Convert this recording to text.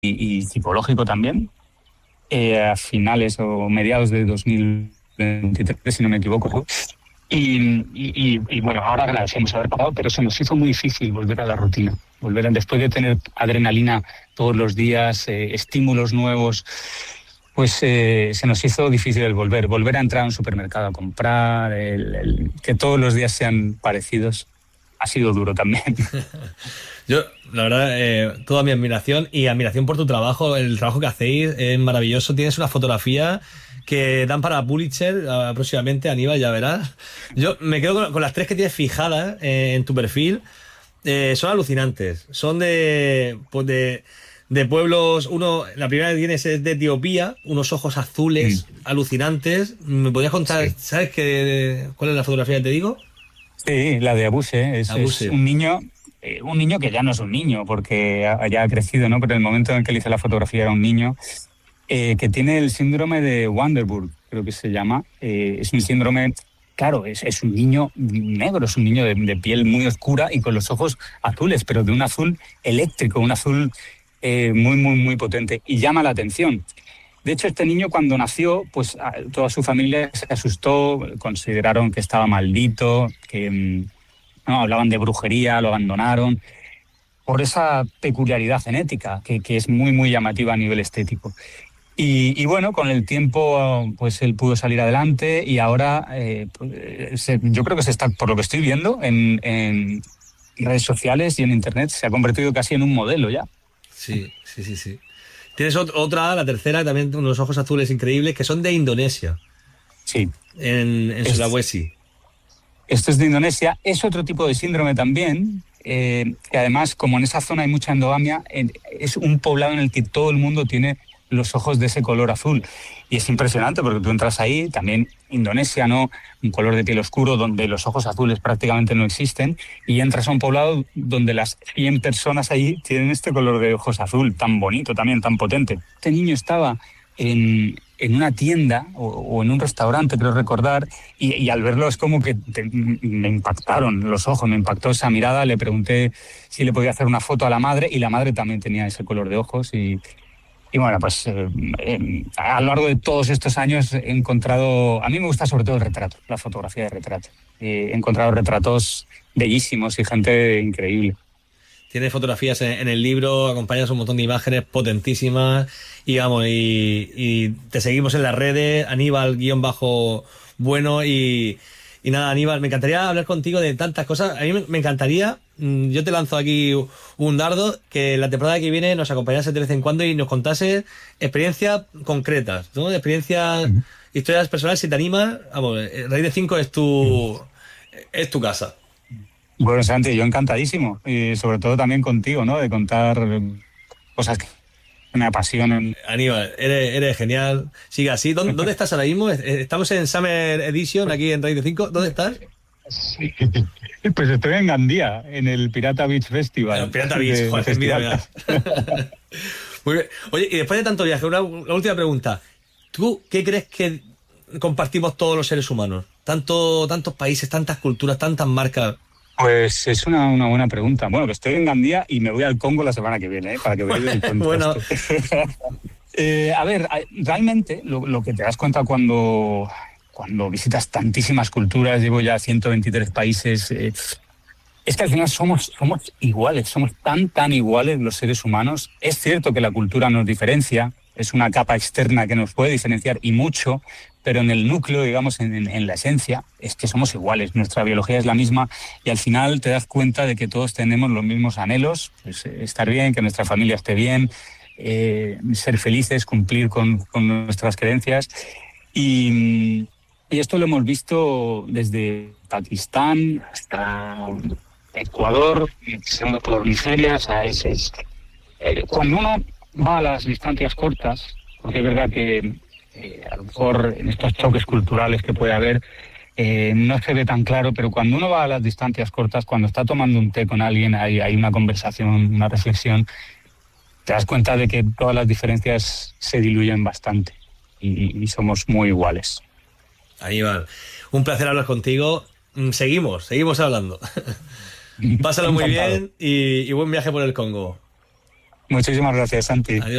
y psicológico también, a finales o mediados de 2023, si no me equivoco, ¿no? Bueno, ahora agradecemos haber pagado, pero se nos hizo muy difícil volver a la rutina. Después de tener adrenalina todos los días, estímulos nuevos, pues se nos hizo difícil el volver a entrar a un supermercado a comprar, que todos los días sean parecidos. Ha sido duro también. Yo, la verdad, toda mi admiración y admiración por tu trabajo, el trabajo que hacéis es maravilloso. Tienes una fotografía que dan para Pulitzer próximamente, Aníbal, ya verás. Yo me quedo con las 3 que tienes fijadas en tu perfil. Son alucinantes. Son de pueblos. La primera que tienes es de Etiopía, unos ojos azules alucinantes. ¿Me podrías contar, Sí. sabes cuál es la fotografía que te digo? Sí, la de Abuse. Es un niño que ya no es un niño, porque ya ha crecido, ¿no? Pero en el momento en que le hice la fotografía era un niño que tiene el síndrome de Wanderburg, creo que se llama. Es un síndrome, claro, es un niño negro, es un niño de piel muy oscura y con los ojos azules, pero de un azul eléctrico, un azul muy, muy, muy potente, y llama la atención. De hecho, este niño cuando nació, pues toda su familia se asustó, consideraron que estaba maldito, que no, hablaban de brujería, lo abandonaron, por esa peculiaridad genética que es muy, muy llamativa a nivel estético. Y bueno, con el tiempo, pues él pudo salir adelante y ahora yo creo que se está, por lo que estoy viendo, en redes sociales y en internet, se ha convertido casi en un modelo ya. Sí. Tienes otra, la tercera, también unos ojos azules increíbles, que son de Indonesia. Sí. En Sulawesi. Esto es de Indonesia. Es otro tipo de síndrome también, que además, como en esa zona hay mucha endogamia, es un poblado en el que todo el mundo tiene los ojos de ese color azul. Y es impresionante porque tú entras ahí, también Indonesia, ¿no? Un color de piel oscuro donde los ojos azules prácticamente no existen, y entras a un poblado donde las 100 personas allí tienen este color de ojos azul, tan bonito también, tan potente. Este niño estaba en una tienda o en un restaurante, creo recordar, y al verlo es como que me impactaron los ojos, me impactó esa mirada. Le pregunté si le podía hacer una foto a la madre, y la madre también tenía ese color de ojos. Y bueno, pues a lo largo de todos estos años he encontrado, a mí me gusta sobre todo el retrato, la fotografía de retrato. He encontrado retratos bellísimos y gente increíble. Tienes fotografías en el libro, acompañas un montón de imágenes potentísimas y vamos, y te seguimos en las redes, Aníbal_bueno y nada, Aníbal, me encantaría hablar contigo de tantas cosas. A mí me encantaría, yo te lanzo aquí un dardo, que la temporada que viene nos acompañase de vez en cuando y nos contase experiencias concretas, ¿no? De experiencias, historias personales, si te animas. Vamos, Raíz de 5 es tu casa. Bueno, Santi, yo encantadísimo, y sobre todo también contigo, ¿no? De contar cosas que me apasionan. Aníbal, eres genial. Sigue así. ¿Dónde estás ahora mismo? Estamos en Summer Edition, aquí en Raíz de 5. ¿Dónde estás? Sí. Pues estoy en Gandía, en el Pirata Beach Festival. Pirata Beach, joder, mira. Muy bien. Oye, y después de tanto viaje, la última pregunta. ¿Tú qué crees que compartimos todos los seres humanos? Tantos países, tantas culturas, tantas marcas. Pues es una buena pregunta. Bueno, que estoy en Gandía y me voy al Congo la semana que viene, para que veáis el contraste. Bueno. A ver, realmente lo que te das cuenta cuando visitas tantísimas culturas, llevo ya 123 países, es que al final somos iguales, somos tan iguales los seres humanos. Es cierto que la cultura nos diferencia, es una capa externa que nos puede diferenciar y mucho, pero en el núcleo, digamos, en la esencia, es que somos iguales, nuestra biología es la misma, y al final te das cuenta de que todos tenemos los mismos anhelos, pues, estar bien, que nuestra familia esté bien, ser felices, cumplir con nuestras creencias. Y esto lo hemos visto desde Pakistán hasta Ecuador, pasando por Nigeria. O sea, cuando uno va a las distancias cortas, porque es verdad que a lo mejor en estos choques culturales que puede haber, no se ve tan claro, pero cuando uno va a las distancias cortas, cuando está tomando un té con alguien, hay una conversación, una reflexión, te das cuenta de que todas las diferencias se diluyen bastante y somos muy iguales. Aníbal, un placer hablar contigo. Seguimos hablando. Pásalo muy bien y buen viaje por el Congo. Muchísimas gracias, Santi. Adiós.